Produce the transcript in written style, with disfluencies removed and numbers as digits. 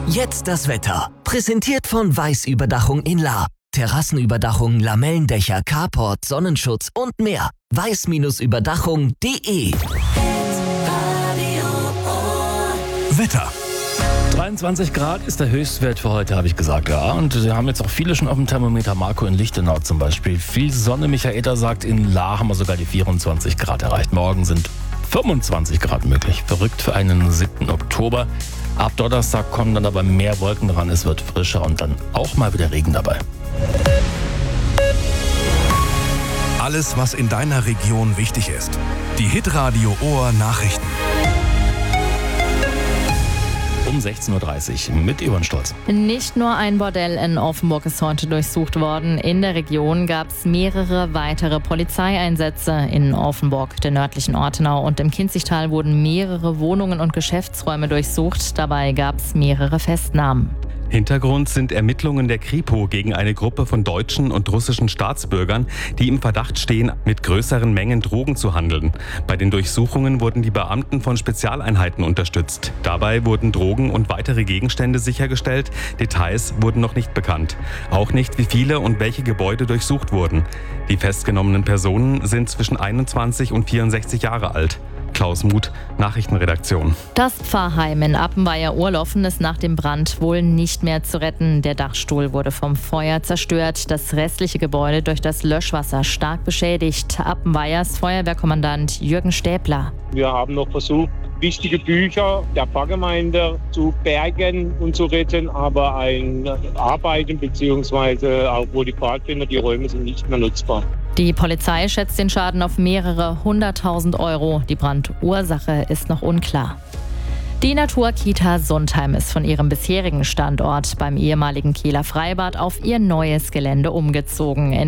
Jetzt das Wetter. Präsentiert von Weiß-Überdachung in Lahr. Terrassenüberdachung, Lamellendächer, Carport, Sonnenschutz und mehr. weiß-überdachung.de. Wetter. 23 Grad ist der Höchstwert für heute, habe ich gesagt, ja. Und wir haben jetzt auch viele schon auf dem Thermometer. Marco in Lichtenau zum Beispiel. Viel Sonne. Michaela sagt, in Lahr haben wir sogar die 24 Grad erreicht. Morgen sind 25 Grad möglich. Verrückt für einen 7. Oktober. Ab Donnerstag kommen dann aber mehr Wolken ran. Es wird frischer und dann auch mal wieder Regen dabei. Alles, was in deiner Region wichtig ist. Die Hitradio Ohr Nachrichten. Um 16.30 Uhr mit Yvonne Stolz. Nicht nur ein Bordell in Offenburg ist heute durchsucht worden. In der Region gab es mehrere weitere Polizeieinsätze. In Offenburg, der nördlichen Ortenau und im Kinzigtal wurden mehrere Wohnungen und Geschäftsräume durchsucht. Dabei gab es mehrere Festnahmen. Hintergrund sind Ermittlungen der Kripo gegen eine Gruppe von deutschen und russischen Staatsbürgern, die im Verdacht stehen, mit größeren Mengen Drogen zu handeln. Bei den Durchsuchungen wurden die Beamten von Spezialeinheiten unterstützt. Dabei wurden Drogen und weitere Gegenstände sichergestellt. Details wurden noch nicht bekannt. Auch nicht, wie viele und welche Gebäude durchsucht wurden. Die festgenommenen Personen sind zwischen 21 und 64 Jahre alt. Klaus Muth, Nachrichtenredaktion. Das Pfarrheim in Appenweier-Ohrloffen ist nach dem Brand wohl nicht mehr zu retten. Der Dachstuhl wurde vom Feuer zerstört, das restliche Gebäude durch das Löschwasser stark beschädigt. Appenweiers Feuerwehrkommandant Jürgen Stäbler. Wir haben noch versucht, wichtige Bücher der Pfarrgemeinde zu bergen und zu retten, aber ein Arbeiten bzw. auch wohl die Pfadfinder, die Räume sind nicht mehr nutzbar. Die Polizei schätzt den Schaden auf mehrere 100.000 Euro. Die Brandursache ist noch unklar. Die Naturkita Sundheim ist von ihrem bisherigen Standort beim ehemaligen Kieler Freibad auf ihr neues Gelände umgezogen.